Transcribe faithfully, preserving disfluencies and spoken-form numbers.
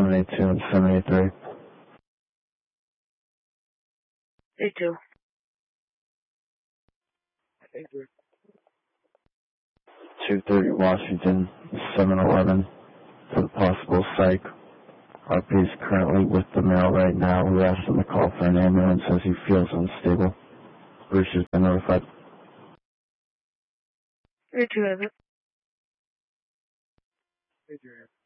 seven eight two and seven eight three. eight two. two thirty Washington, seven eleven for the possible psych. R P is currently with the male right now. We asked him to call for an ambulance as he feels unstable. Bruce has been notified. eight two has it.